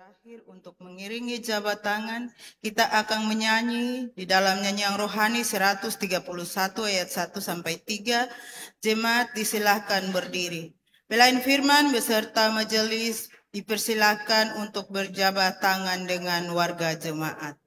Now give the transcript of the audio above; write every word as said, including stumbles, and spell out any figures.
Terakhir untuk mengiringi jabat tangan, kita akan menyanyi di dalam nyanyian rohani seratus tiga puluh satu ayat satu sampai tiga. Jemaat disilahkan berdiri. Pelayan firman beserta majelis dipersilahkan untuk berjabat tangan dengan warga jemaat.